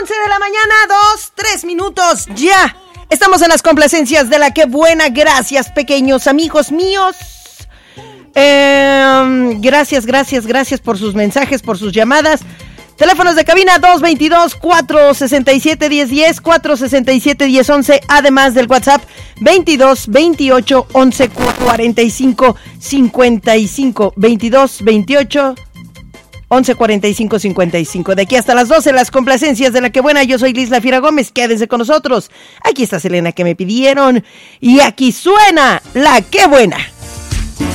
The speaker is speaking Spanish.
11 de la mañana, 3 minutos, ya. Estamos en las complacencias de la que buena. Gracias, pequeños amigos míos. Gracias por sus mensajes, por sus llamadas. Teléfonos de cabina 222-467-1010, 467-1011, además del WhatsApp 22-28-11-45-55, 22-28-11-45-55. De aquí hasta las 12, las complacencias de la que buena. Yo soy Liz La Fiera Gómez, quédense con nosotros. Aquí está Selena, que me pidieron, y aquí suena la que buena.